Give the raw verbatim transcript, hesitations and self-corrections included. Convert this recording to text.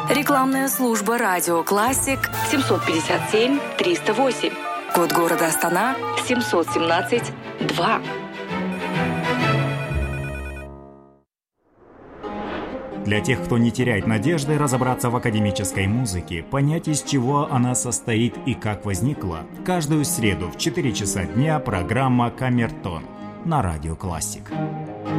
Рекламная служба «Радио Классик» семьсот пятьдесят семь триста восемь. Код города Астана семьсот семнадцать два. Для тех, кто не теряет надежды разобраться в академической музыке, понять, из чего она состоит и как возникла, каждую среду в четыре часа дня программа «Камертон» на Радио Классик.